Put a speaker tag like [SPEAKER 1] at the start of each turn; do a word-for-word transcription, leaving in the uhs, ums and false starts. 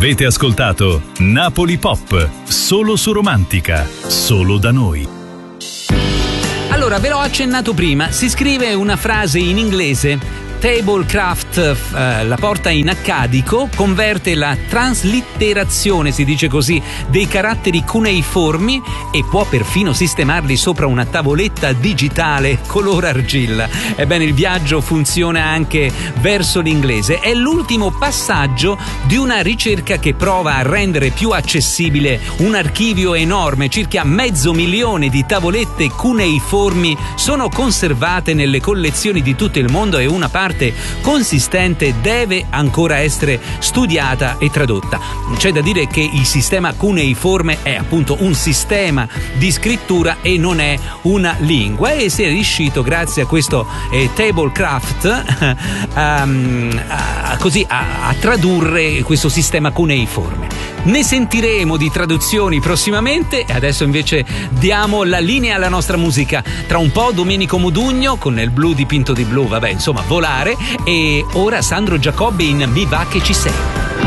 [SPEAKER 1] Avete ascoltato Napoli Pop, solo su Romantica, solo da noi.
[SPEAKER 2] Allora, ve l'ho accennato prima, si scrive una frase in inglese. Tablecraft eh, la porta in accadico, converte la traslitterazione, si dice così, dei caratteri cuneiformi e può perfino sistemarli sopra una tavoletta digitale color argilla. Ebbene, il viaggio funziona anche verso l'inglese. È l'ultimo passaggio di una ricerca che prova a rendere più accessibile un archivio enorme. Circa mezzo milione di tavolette cuneiformi sono conservate nelle collezioni di tutto il mondo e una parte consistente deve ancora essere studiata e tradotta. C'è da dire che il sistema cuneiforme è appunto un sistema di scrittura e non è una lingua, e si è riuscito grazie a questo eh, tablecraft um, a, così a, a tradurre questo sistema cuneiforme. Ne sentiremo di traduzioni prossimamente, e adesso invece diamo la linea alla nostra musica. Tra un po' Domenico Modugno con Il blu dipinto di blu, vabbè, insomma, volare. E ora Sandro Giacobbi in Mi va che ci sei.